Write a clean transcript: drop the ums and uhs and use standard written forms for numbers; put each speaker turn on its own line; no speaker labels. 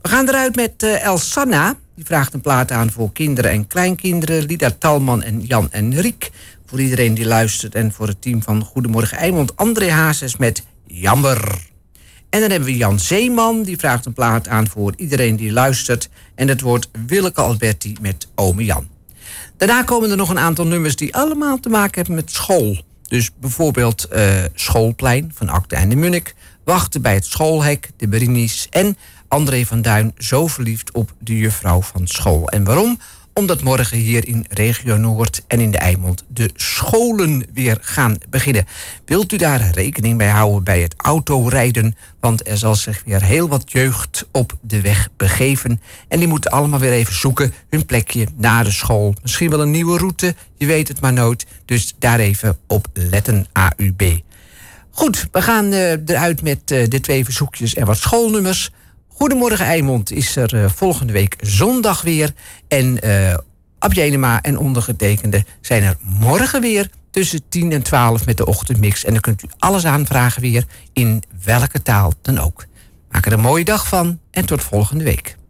We gaan eruit met Elsanna. Die vraagt een plaat aan voor kinderen en kleinkinderen. Lida Talman en Jan en Riek. Voor iedereen die luistert en voor het team van Goedemorgen Eimond. André Hazes met Jammer. En dan hebben we Jan Zeeman. Die vraagt een plaat aan voor iedereen die luistert. En het wordt Willeke Alberti met Ome Jan. Daarna komen er nog een aantal nummers die allemaal te maken hebben met school. Dus bijvoorbeeld Schoolplein van Akte en de Munnik. Wachten bij het schoolhek, de Berini's en André van Duin, zo verliefd op de juffrouw van school. En waarom? Omdat morgen hier in regio Noord en in de Eimond de scholen weer gaan beginnen. Wilt u daar rekening mee houden bij het autorijden? Want er zal zich weer heel wat jeugd op de weg begeven. En die moeten allemaal weer even zoeken hun plekje na de school. Misschien wel een nieuwe route, je weet het maar nooit. Dus daar even op letten, AUB. Goed, we gaan eruit met de 2 verzoekjes en wat schoolnummers. Goedemorgen Eimond is er volgende week zondag weer. En Ab Jenema en ondergetekende zijn er morgen weer tussen 10 en 12 met de ochtendmix. En dan kunt u alles aanvragen weer in welke taal dan ook. Maak er een mooie dag van en tot volgende week.